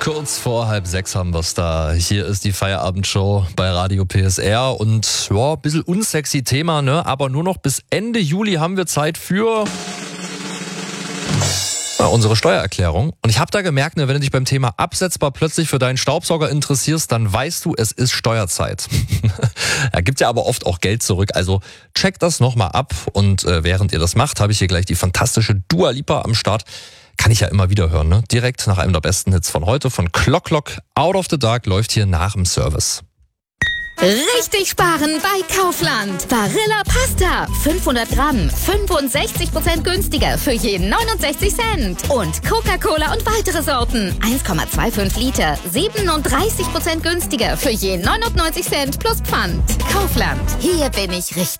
Kurz vor 5:30 haben wir es da. Hier ist die Feierabendshow bei Radio PSR und ja, ein bisschen unsexy Thema, ne? Aber nur noch bis Ende Juli haben wir Zeit für unsere Steuererklärung. Und ich habe da gemerkt, ne, wenn du dich beim Thema absetzbar plötzlich für deinen Staubsauger interessierst, dann weißt du, es ist Steuerzeit. Da gibt ja aber oft auch Geld zurück, also checkt das nochmal ab. Und während ihr das macht, habe ich hier gleich die fantastische Dua Lipa am Start. Kann ich ja immer wieder hören, ne? Direkt nach einem der besten Hits von heute, von Clock Clock, Out of the Dark, läuft hier nach dem Service. Richtig sparen bei Kaufland. Barilla Pasta, 500 Gramm, 65% günstiger für jeden 69 Cent. Und Coca-Cola und weitere Sorten, 1,25 Liter, 37% günstiger für jeden 99 Cent plus Pfand. Kaufland, hier bin ich richtig.